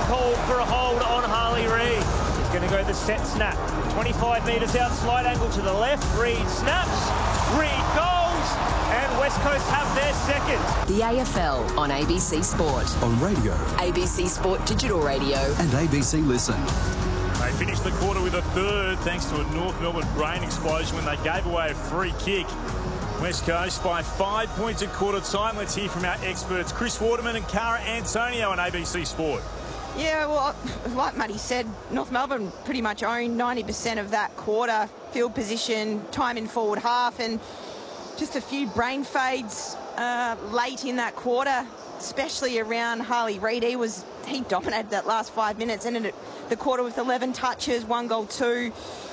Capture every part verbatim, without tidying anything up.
called for a hold on Harley Reid. He's going to go the set snap. twenty-five metres out, slight angle to the left. Reid snaps. Reid goes. And West Coast have their second. The A F L on A B C Sport. On radio. A B C Sport Digital Radio. And A B C Listen. They finished the quarter with a third thanks to a North Melbourne brain explosion when they gave away a free kick. West Coast by five points at quarter time. Let's hear from our experts, Chris Waterman and Cara Antonio on A B C Sport. Yeah, well, like Muddy said, North Melbourne pretty much owned ninety percent of that quarter. Field position, time in forward half, and just a few brain fades uh, late in that quarter, especially around Harley Reid. He was he dominated that last five minutes, ended the quarter with eleven touches, one goal, two.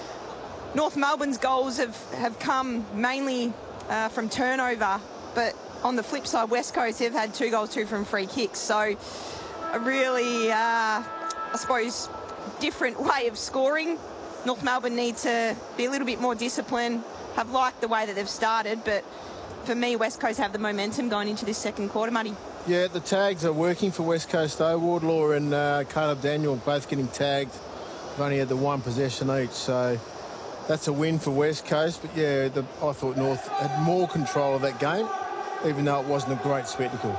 North Melbourne's goals have, have come mainly uh, from turnover, but on the flip side, West Coast have had two goals, two from free kicks. So a really, uh, I suppose, different way of scoring. North Melbourne need to be a little bit more disciplined. Have liked the way that they've started, but for me, West Coast have the momentum going into this second quarter, Muddy. Yeah, the tags are working for West Coast though. Wardlaw and uh, Caleb Daniel both getting tagged. They've only had the one possession each, so that's a win for West Coast. But yeah, the, I thought North had more control of that game, even though it wasn't a great spectacle.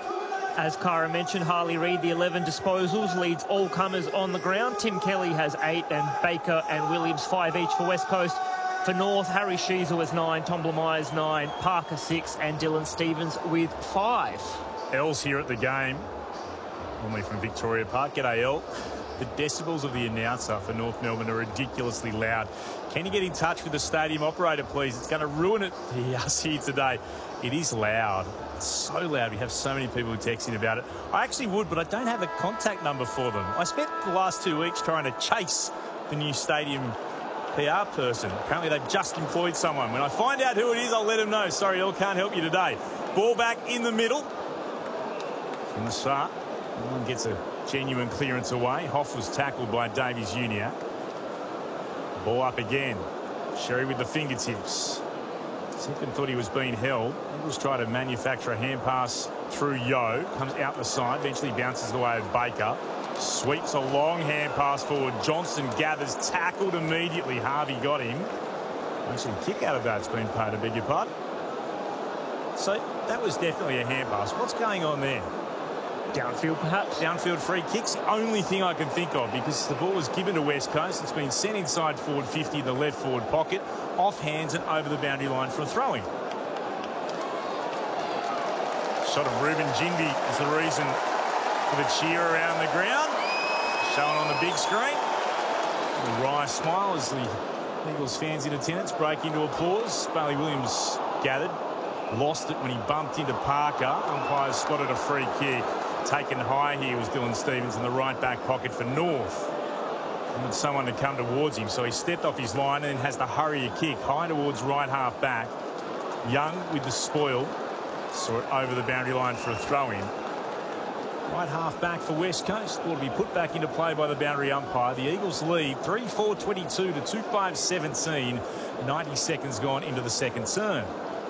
As Cara mentioned, Harley Reid, the eleven disposals, leads all comers on the ground. Tim Kelly has eight, and Baker and Williams five each for West Coast. For North, Harry Sheezer was nine, Tom Blamires nine, Parker six, and Dylan Stevens with five. L's here at the game, normally from Victoria Park. G'day, El. The decibels of the announcer for North Melbourne are ridiculously loud. Can you get in touch with the stadium operator, please? It's going to ruin it for us here today. It is loud. It's so loud. We have so many people texting about it. I actually would, but I don't have a contact number for them. I spent the last two weeks trying to chase the new stadium P R person. Apparently they've just employed someone. When I find out who it is, I'll let them know. Sorry, El, can't help you today. Ball back in the middle. From the start, no one gets a genuine clearance away. Hoff was tackled by Davies Junior Ball up again. Sherry with the fingertips. Second thought he was being held. Eagles try to manufacture a hand pass through Yo. Comes out the side, eventually bounces the way of Baker. Sweeps a long hand pass forward. Johnson gathers, tackled immediately. Harvey got him. Actually, kick out of that's been paid, I beg your pardon. So that was definitely a hand pass. What's going on there? Downfield, perhaps? Downfield free kicks, the only thing I can think of, because the ball was given to West Coast. It's been sent inside forward fifty in the left forward pocket, off hands and over the boundary line for a throw-in. Shot of Ruben Jindy is the reason for the cheer around the ground. Shown on the big screen. A wry smile as the Eagles fans in attendance break into applause. Bailey Williams gathered. Lost it when he bumped into Parker. Umpires spotted a free kick. Taken high here was Dylan Stevens in the right back pocket for North. Wanted someone to come towards him, so he stepped off his line and has to hurry a kick high towards right half back. Young with the spoil. Saw it over the boundary line for a throw-in. Right half back for West Coast. Will be put back into play by the boundary umpire. The Eagles lead three four twenty-two to two five seventeen. ninety seconds gone into the second turn.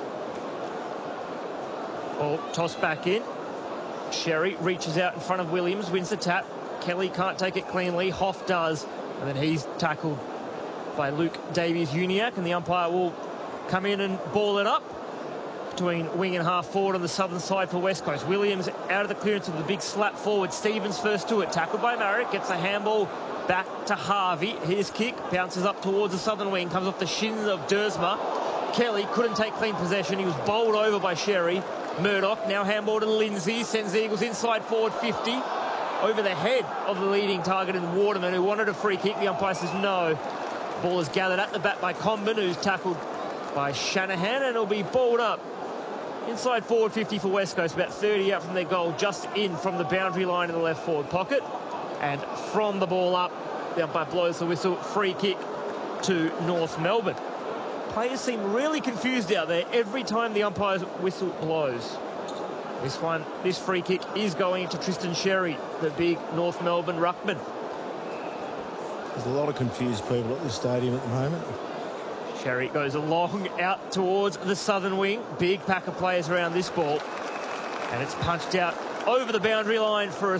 Ball tossed back in. Sherry reaches out in front of Williams, wins the tap. Kelly can't take it cleanly. Hoff does. And then he's tackled by Luke Davies-Uniacke, and the umpire will come in and ball it up between wing and half forward on the southern side for West Coast. Williams out of the clearance with a big slap forward. Stevens first to it. Tackled by Marrick. Gets a handball back to Harvey. His kick bounces up towards the southern wing. Comes off the shins of Dersma. Kelly couldn't take clean possession. He was bowled over by Sherry. Murdoch now handball to Lindsay. Sends the Eagles inside forward fifty. Over the head of the leading target in Waterman, who wanted a free kick. The umpire says no. Ball is gathered at the bat by Comben, who's tackled by Shanahan, and it'll be balled up inside forward fifty for West Coast, about thirty out from their goal, just in from the boundary line in the left forward pocket. And from the ball up, the umpire blows the whistle. Free kick to North Melbourne. Players seem really confused out there every time the umpire's whistle blows. This one, this free kick is going to Tristan Sherry, the big North Melbourne ruckman. There's a lot of confused people at this stadium at the moment. Sherry goes along out towards the southern wing. Big pack of players around this ball. And it's punched out over the boundary line for a